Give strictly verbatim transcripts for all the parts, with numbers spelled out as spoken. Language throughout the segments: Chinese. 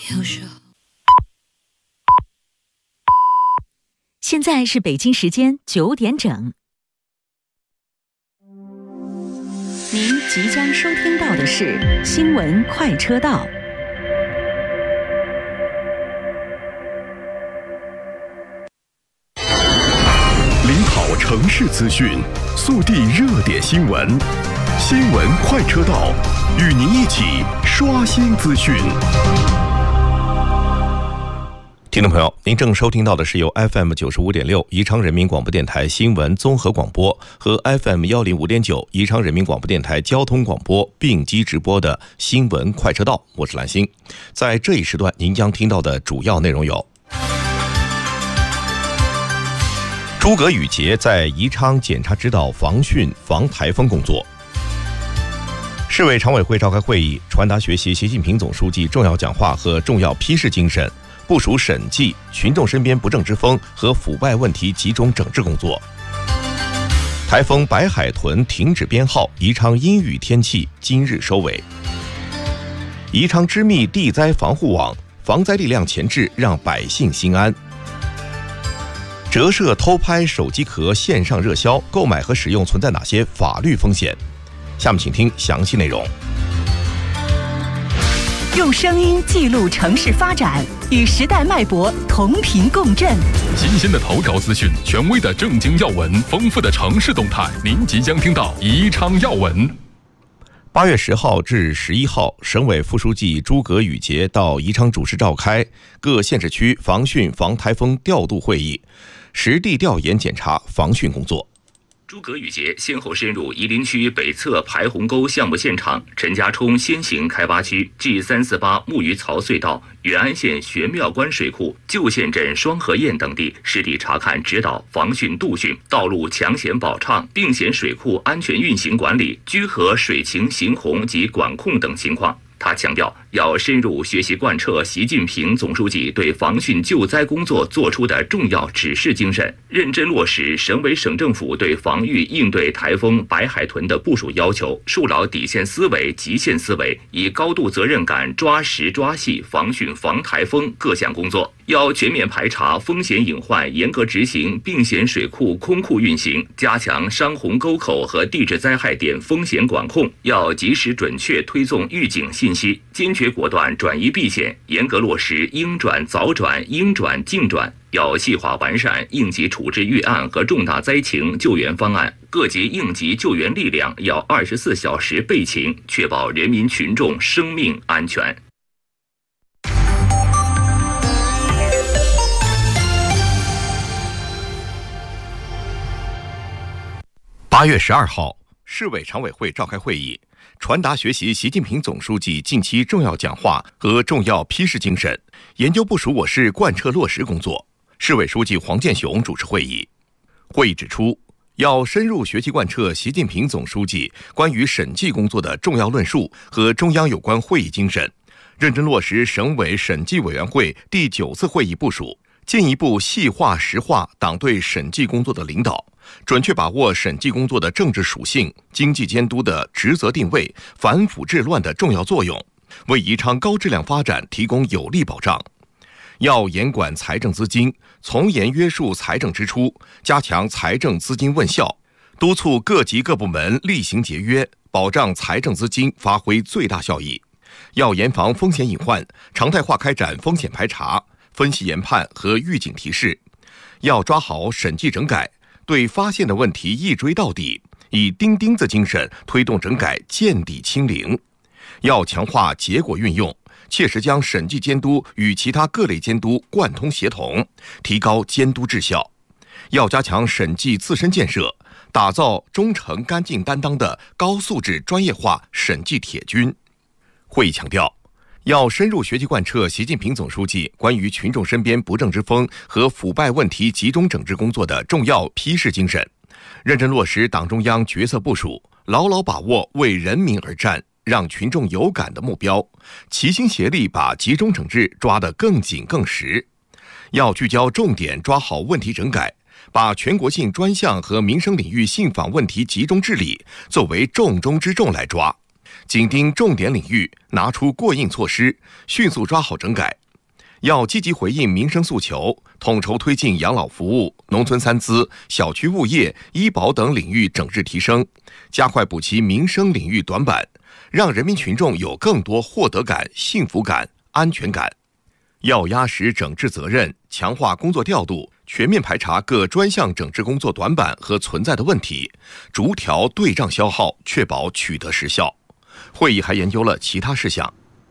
有时候。 现在是北京时间九点整。您即将收听到的是新闻快车道。 领跑城市资讯，速递热点新闻，新闻快车道，与您一起刷新资讯。听众朋友，您正收听到的是由 F M 九十五点六宜昌人民广播电台新闻综合广播和 F M 一零五点九宜昌人民广播电台交通广播并机直播的新闻快车道，我是蓝星。在这一时段，您将听到的主要内容有：诸葛宇杰在宜昌检查指导防汛防台风工作；市委常委会召开会议，传达学习习近平总书记重要讲话和重要批示精神，部署审计、群众身边不正之风和腐败问题集中整治工作。台风白海豚停止编号，宜昌阴雨天气今日收尾。宜昌织密地灾防护网，防灾力量前置，让百姓心安。折射偷拍手机壳线上热销，购买和使用存在哪些法律风险？下面请听详细内容。 用声音记录城市发展，与时代脉搏同频共振。 新鲜的头条资讯，权威的政经要闻，丰富的城市动态，您即将听到宜昌要闻。 八月十号至十一号，省委副书记诸葛宇杰到宜昌主持召开各县市区防汛防台风调度会议，实地调研检查防汛工作。 诸葛宇杰先后深入夷陵区北侧排洪沟项目现场、陈家冲先行开挖区、G 三四八木鱼槽隧道、元安县玄庙关水库、旧县镇双河堰等地，实地查看指导防汛度汛、道路抢险保畅、并险水库安全运行管理、居河水情行洪及管控等情况。他强调，要深入学习贯彻习近平总书记对防汛救灾工作作出的重要指示精神，认真落实省委省政府对防御应对台风白海豚的部署要求，树牢底线思维、极限思维，以高度责任感抓实抓细防汛防台风各项工作。要全面排查风险隐患，严格执行并险水库空库运行，加强伤洪沟口和地质灾害点风险管控。要及时准确推送预警信息，坚决果断转移避险，严格落实应转早转、应转尽转。要细化完善应急处置预案和重大灾情救援方案，各级应急救援力量要二十四小时备勤，确保人民群众生命安全。 八月十二号，市委常委会召开会议，传达学习习近平总书记近期重要讲话和重要批示精神，研究部署我市贯彻落实工作。市委书记黄健雄主持会议。会议指出，要深入学习贯彻习近平总书记关于审计工作的重要论述和中央有关会议精神，认真落实省委审计委员会第九次会议部署，进一步细化实化党对审计工作的领导，准确把握审计工作的政治属性、经济监督的职责定位、反腐治乱的重要作用，为宜昌高质量发展提供有力保障。要严管财政资金，从严约束财政支出，加强财政资金问效，督促各级各部门厉行节约，保障财政资金发挥最大效益。要严防风险隐患，常态化开展风险排查、分析研判和预警提示。要抓好审计整改，对发现的问题一追到底，以钉钉子精神推动整改见底清零。要强化结果运用，切实将审计监督与其他各类监督贯通协同，提高监督质效。要加强审计自身建设，打造忠诚干净担当的高素质专业化审计铁军。会议强调，要深入学习贯彻习近平总书记关于群众身边不正之风和腐败问题集中整治工作的重要批示精神，认真落实党中央决策部署，牢牢把握为人民而战、让群众有感的目标，齐心协力把集中整治抓得更紧更实。要聚焦重点抓好问题整改，把全国性专项和民生领域信访问题集中治理作为重中之重来抓， 紧盯重点领域，拿出过硬措施，迅速抓好整改。要积极回应民生诉求，统筹推进养老服务、农村三资、小区物业、医保等领域整治提升，加快补齐民生领域短板，让人民群众有更多获得感、幸福感、安全感。要压实整治责任，强化工作调度，全面排查各专项整治工作短板和存在的问题，逐条对账消耗，确保取得实效。会议还研究了其他事项。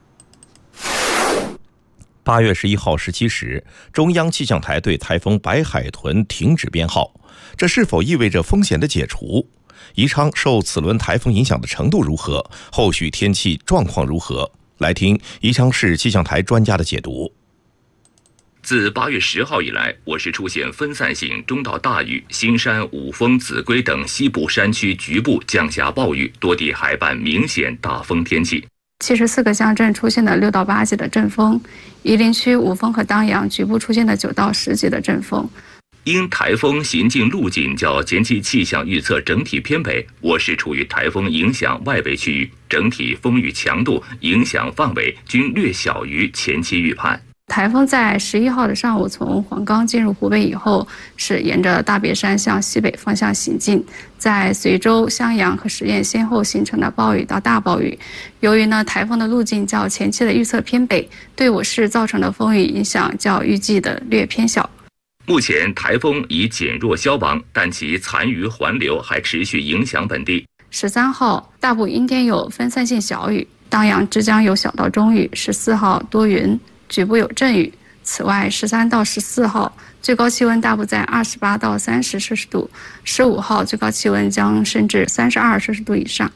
八月十一号十七时，中央气象台对台风白海豚停止编号，这是否意味着风险的解除？宜昌受此轮台风影响的程度如何？后续天气状况如何？来听宜昌市气象台专家的解读。 自八月十号以来，我市出现分散性中到大雨，新山、五峰、秭归等西部山区局部降下暴雨，多地海伴明显大风天气。 七十四个乡镇出现的六到八级的阵风，夷陵区五峰和当阳局部出现的九到十级的阵风。 因台风行进路径较前期气象预测整体偏北，我市处于台风影响外围区域，整体风雨强度、影响范围均略小于前期预判。 台风在十一号的上午从黄冈进入湖北以后，是沿着大别山向西北方向行进，在随州、襄阳和十堰先后形成了暴雨到大暴雨。由于呢台风的路径较前期的预测偏北，对我市造成的风雨影响较预计的略偏小。 目前台风已减弱消亡，但其残余环流还持续影响本地。 十三号大部阴天有分散性小雨，当阳之江有小到中雨。十四号多云，局部有阵雨。此外，十三到十四号最高气温大部在二十八到三十摄氏度，十五号最高气温将升至三十二摄氏度以上。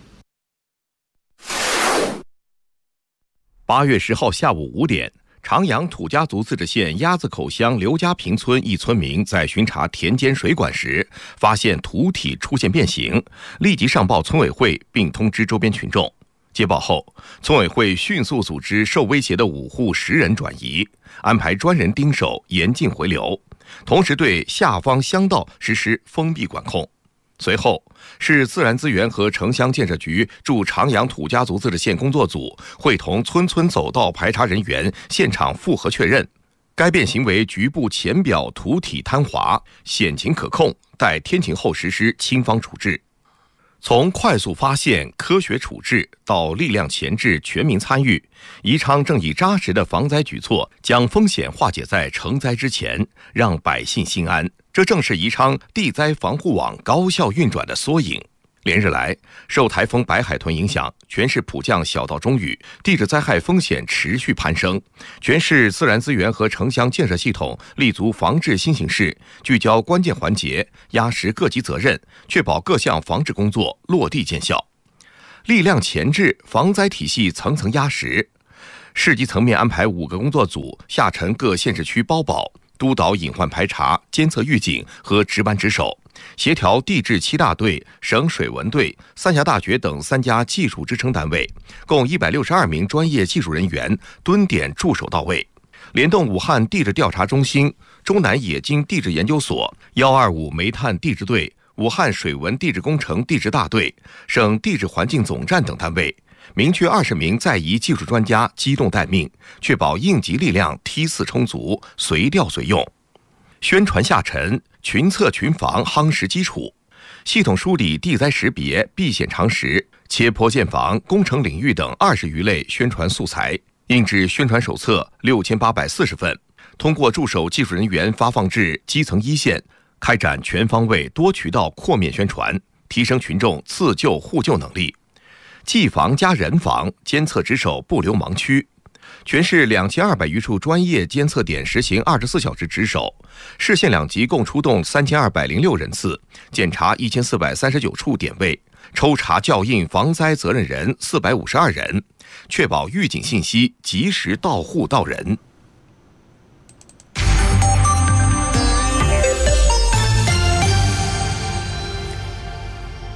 八月十号下午五点，长阳土家族自治县鸭子口乡刘家坪村一村民在巡查田间水管时，发现土体出现变形，立即上报村委会并通知周边群众。接报后，村委会迅速组织受威胁的五户十人转移，安排专人盯守，严禁回流，同时对下方乡道实施封闭管控。随后，市自然资源和城乡建设局驻长阳土家族自治县工作组会同村村走道排查人员现场复核确认，该变行为局部浅表土体坍滑，险情可控，待天晴后实施轻方处置。从快速发现、科学处置到力量前置、全民参与，宜昌正以扎实的防灾举措，将风险化解在成灾之前，让百姓心安。这正是宜昌地灾防护网高效运转的缩影。连日来，受台风白海豚影响，全市普降小到中雨，地质灾害风险持续攀升。全市自然资源和城乡建设系统立足防治新形势，聚焦关键环节，压实各级责任，确保各项防治工作落地见效。力量前置，防灾体系层层压实。市级层面安排五个工作组下沉各县市区包保，督导隐患排查、监测预警和值班值守，协调地质七大队、省水文队、三峡大学等三家技术支撑单位，共一百六十二名专业技术人员蹲点驻守到位，联动武汉地质调查中心、中南冶金地质研究所、一二五煤炭地质队、武汉水文地质工程地质大队、省地质环境总站等单位，明确二十名在宜技术专家机动待命，确保应急力量梯次充足，随调随用。宣传下沉，群测群防夯实基础，系统梳理地灾识别、避险常识、切坡建防、工程领域等二十余类宣传素材，印制宣传手册六千八百四十份，通过驻守技术人员发放至基层一线，开展全方位多渠道扩面宣传，提升群众自救互救能力。技防加人防，监测值守不留盲区。全市两千二百余处专业监测点实行二十四小时值守，市县两级共出动三千二百零六人次，检查一千四百三十九处点位，抽查校印防灾责任人四百五十二人，确保预警信息及时到户到人。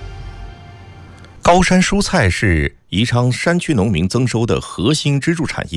高山蔬菜是宜昌山区农民增收的核心支柱产业，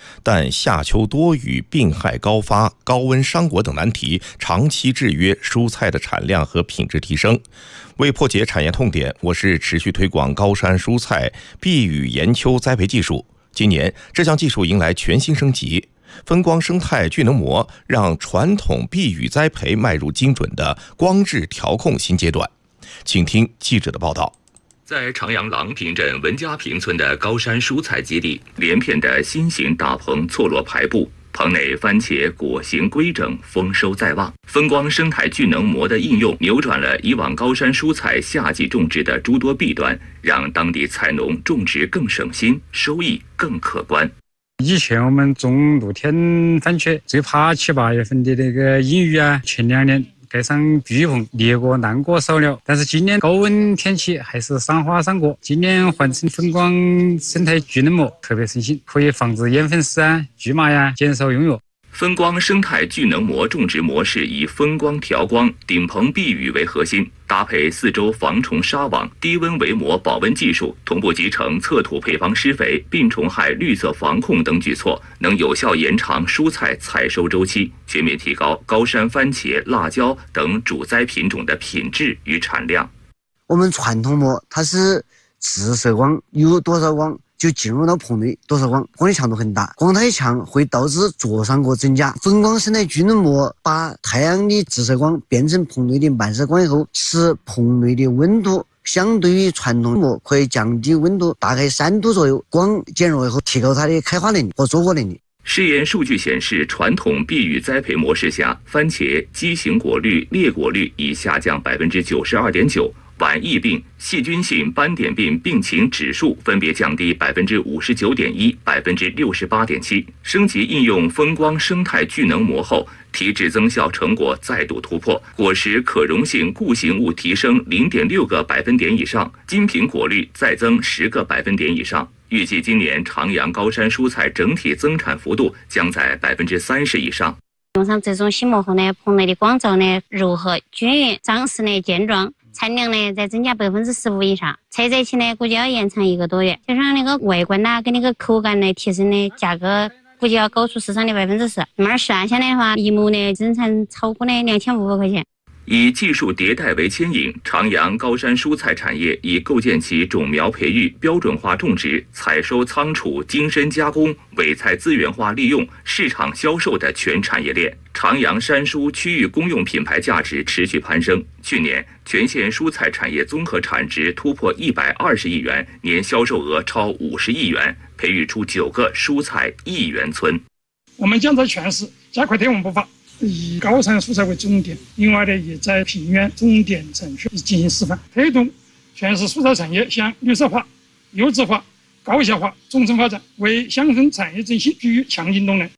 但夏秋多雨、病害高发、高温伤果等难题长期制约蔬菜的产量和品质提升。为破解产业痛点，我市持续推广高山蔬菜避雨延秋栽培技术。今年，这项技术迎来全新升级，分光生态聚能膜让传统避雨栽培迈入精准的光质调控新阶段。请听记者的报道。 在长阳郎平镇文家坪村的高山蔬菜基地，连片的新型大棚错落排布，棚内番茄果形规整，丰收在望。分光生态聚能膜的应用，扭转了以往高山蔬菜夏季种植的诸多弊端，让当地菜农种植更省心，收益更可观。 以前我们种露天番茄，最怕七八月份的那个阴雨啊，前两年盖上巨棚，裂果烂果少了，但是今年高温天气还是赏花赏果。今年换成分光生态聚能膜，特别省心，可以防止烟粉丝啊、荨麻呀，减少用药。 分光生态聚能膜种植模式以分光调光、顶棚避雨为核心，搭配四周防虫纱网、低温围膜保温技术，同步集成测土配方施肥、病虫害绿色防控等举措，能有效延长蔬菜采收周期，全面提高高山番茄、辣椒等主栽品种的品质与产量。 我们传统膜它是直射光，有多少光就进入到棚内多少光，光的强度很大，光太强会导致灼伤果增加。分光生态聚能膜把太阳的直射光变成棚内的漫射光以后，使棚内的温度相对于传统膜可以降低温度大概三度左右，光减弱以后提高它的开花能力和收获能力。 试验数据显示，传统避雨栽培模式下，番茄畸形果率、裂果率已下降百分之九十二点九。晚疫病、细菌性斑点病病情指数分别降低百分之五十九点一、百分之六十八点七。升级应用分光生态聚能膜后，提质增效成果再度突破，果实可溶性固形物提升零点六个百分点以上，金品果率再增十个百分点以上。预计今年长阳高山蔬菜整体增产幅度将在百分之三十以上。 用上这种新膜后呢，棚内的光照呢柔和均匀，长势呢健壮。产量呢在增加百分之十五以上，采摘期呢估计要延长一个多月，加上那个外观呐、啊、跟那个口感呢提升呢，价格估计要高出市场的百分之十。那么算下来的话，一亩呢增产超过呢两千五百块钱。 以技术迭代为牵引，长阳高山蔬菜产业已构建起种苗培育、标准化种植、采收仓储、精深加工、伪菜资源化利用、市场销售的全产业链。长阳山蔬区域公用品牌价值持续攀升，去年全县蔬菜产业综合产值突破一百二十亿元，年销售额超五十亿元，培育出九个蔬菜亿元村。 我们将在全市加快天文步伐，以高山蔬菜为重点，另外呢，也在平原重点城区进行示范，推动全市蔬菜产业向绿色化、优质化、高效化纵深发展，为乡村产业振兴给予强劲动能。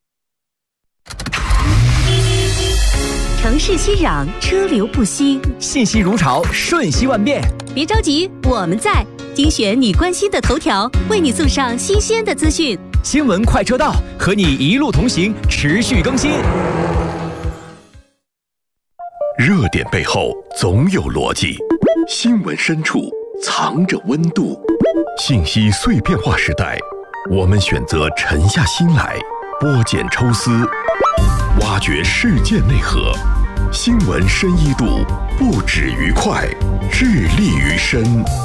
城市熙攘，车流不息， 信息如潮，瞬息万变。 别着急，我们在精选你关心的头条，为你送上新鲜的资讯。 新闻快车道，和你一路同行，持续更新。 热点背后总有逻辑，新闻深处藏着温度。信息碎片化时代，我们选择沉下心来，剥茧抽丝，挖掘事件内核。新闻深一度，不止于快，致力于深。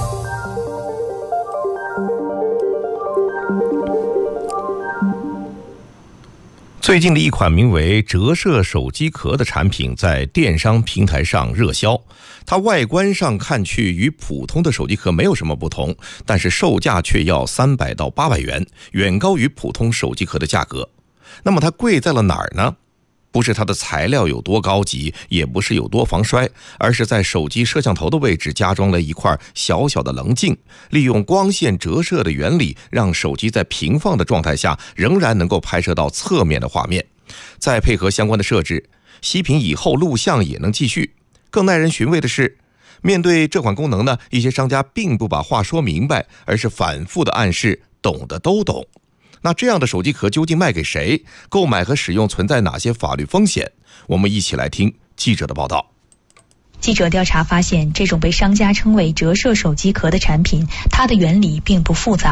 最近的一款名为折射手机壳的产品在电商平台上热销，它外观上看去与普通的手机壳没有什么不同，但是售价却要三百到八百元，远高于普通手机壳的价格。那么它贵在了哪儿呢？不是它的材料有多高级，也不是有多防摔，而是在手机摄像头的位置加装了一块小小的棱镜，利用光线折射的原理，让手机在平放的状态下仍然能够拍摄到侧面的画面。再配合相关的设置，熄屏以后录像也能继续。更耐人寻味的是，面对这款功能呢，一些商家并不把话说明白，而是反复的暗示懂的都懂。那这样的手机壳究竟卖给谁？购买和使用存在哪些法律风险？我们一起来听记者的报道。 记者调查发现，这种被商家称为折射手机壳的产品，它的原理并不复杂。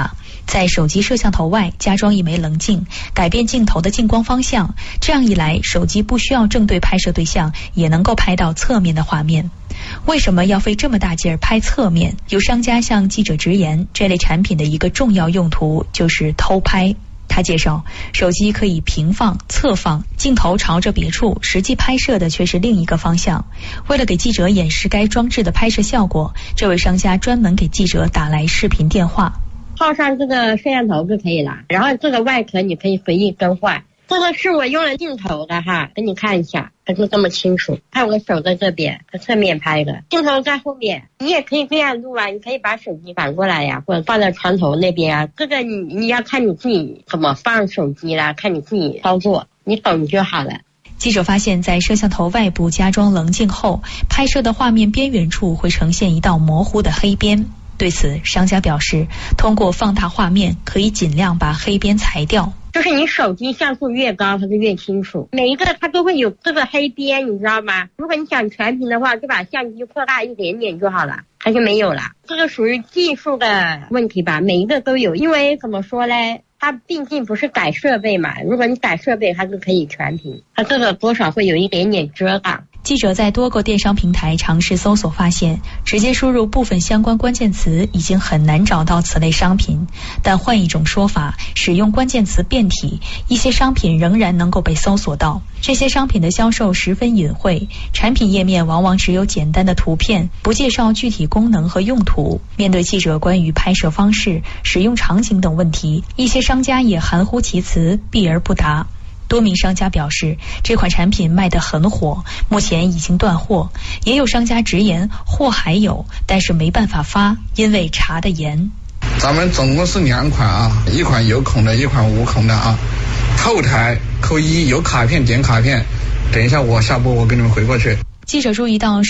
在手机摄像头外加装一枚棱镜，改变镜头的进光方向，这样一来，手机不需要正对拍摄对象，也能够拍到侧面的画面。为什么要费这么大劲儿拍侧面？有商家向记者直言，这类产品的一个重要用途就是偷拍。他介绍，手机可以平放、侧放，镜头朝着别处，实际拍摄的却是另一个方向。为了给记者演示该装置的拍摄效果，这位商家专门给记者打来视频电话。 套上这个摄像头就可以了，然后这个外壳你可以随意更换。这个是我用了镜头的哈，给你看一下，它就这么清楚。看我手在这边，它侧面拍的，镜头在后面。你也可以这样录啊，你可以把手机反过来呀，或者放在床头那边啊。这个你你要看你自己怎么放手机啦，看你自己操作，你懂就好了。 记者发现，在摄像头外部加装棱镜后，拍摄的画面边缘处会呈现一道模糊的黑边。对此，商家表示，通过放大画面，可以尽量把黑边裁掉。 就是你手机像素越高，它就越清楚。每一个它都会有这个黑边，你知道吗？如果你想全屏的话，就把相机扩大一点点就好了，它就没有了。这个属于技术的问题吧，每一个都有。因为怎么说呢？它毕竟不是改设备嘛，如果你改设备，它就可以全屏，它这个多少会有一点点遮挡。 记者在多个电商平台尝试搜索，发现直接输入部分相关关键词已经很难找到此类商品，但换一种说法，使用关键词变体，一些商品仍然能够被搜索到。这些商品的销售十分隐晦，产品页面往往只有简单的图片，不介绍具体功能和用途。面对记者关于拍摄方式、使用场景等问题，一些商家也含糊其辞，避而不答。多名商家表示，这款产品卖得很火，目前已经断货。也有商家直言，货还有，但是没办法发，因为查得严。 咱们总共是两款啊，一款有孔的，一款无孔的啊。后台扣一，有卡片点卡片。等一下我下播我给你们回过去。 记者注意到